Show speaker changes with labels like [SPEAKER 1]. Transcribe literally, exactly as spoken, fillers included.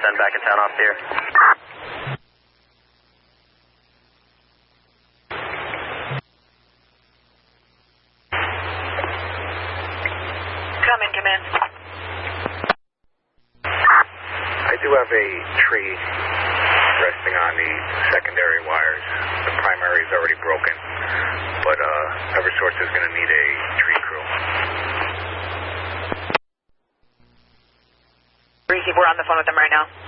[SPEAKER 1] ten back in town off here.
[SPEAKER 2] Come in, come in.
[SPEAKER 3] I do have a tree resting on the secondary wires. The primary is already broken, but uh, Eversource is going to need a tree crew.
[SPEAKER 2] Reese, we're on the phone with them right now.